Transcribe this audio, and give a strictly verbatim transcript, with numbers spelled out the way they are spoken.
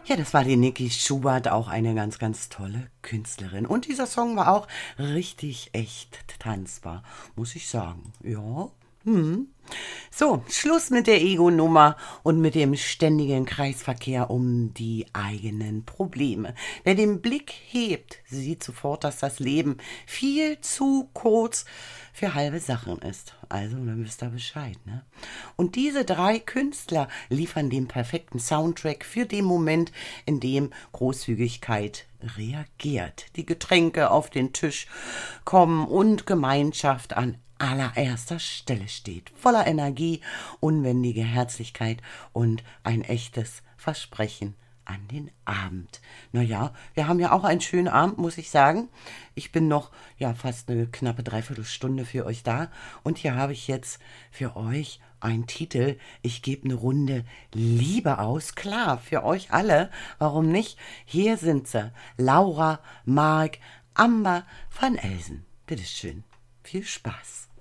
Ja, das war die Niki Schubert, auch eine ganz, ganz tolle Künstlerin. Und dieser Song war auch richtig echt tanzbar, muss ich sagen. Ja. Hm. So, Schluss mit der Ego-Nummer und mit dem ständigen Kreisverkehr um die eigenen Probleme. Wer den Blick hebt, sieht sofort, dass das Leben viel zu kurz für halbe Sachen ist. Also, dann wisst ihr Bescheid, ne? Und diese drei Künstler liefern den perfekten Soundtrack für den Moment, in dem Großzügigkeit reagiert. Die Getränke auf den Tisch kommen und Gemeinschaft an allererster Stelle steht. Voller Energie, unbändige Herzlichkeit und ein echtes Versprechen an den Abend. Naja, wir haben ja auch einen schönen Abend, muss ich sagen. Ich bin noch ja fast eine knappe Dreiviertelstunde für euch da und hier habe ich jetzt für euch einen Titel. Ich gebe eine Runde Liebe aus. Klar, für euch alle. Warum nicht? Hier sind sie. Laura, Mark, Amber van Elsen. Bitteschön. Viel Spaß.